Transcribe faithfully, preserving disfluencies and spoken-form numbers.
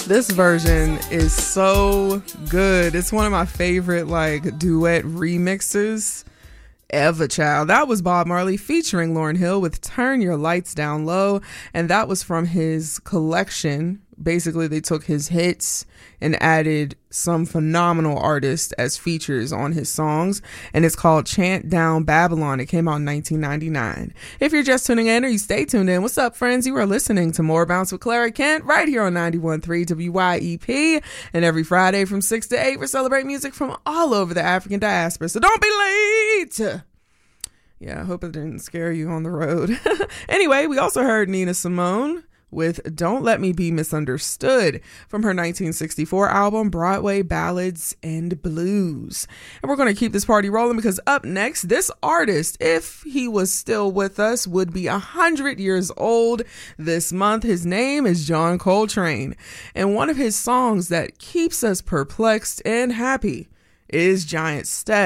This version is so good. It's one of my favorite like duet remixes ever, child. That was Bob Marley featuring Lauryn Hill with Turn Your Lights Down Low, and that was from his collection. Basically, they took his hits and added some phenomenal artists as features on his songs, and it's called Chant Down Babylon. It came out in nineteen ninety-nine. If you're just tuning in or you stay tuned in, what's up, friends? You are listening to More Bounce with Clara Kent right here on ninety-one point three W Y E P, and every Friday from six to eight, we celebrate music from all over the African diaspora, so don't be late! Yeah, I hope it didn't scare you on the road. Anyway, we also heard Nina Simone with Don't Let Me Be Misunderstood from her nineteen sixty-four album Broadway Ballads and Blues. And we're going to keep this party rolling because up next, this artist, if he was still with us, would be one hundred years old this month. His name is John Coltrane. And one of his songs that keeps us perplexed and happy is Giant Steps.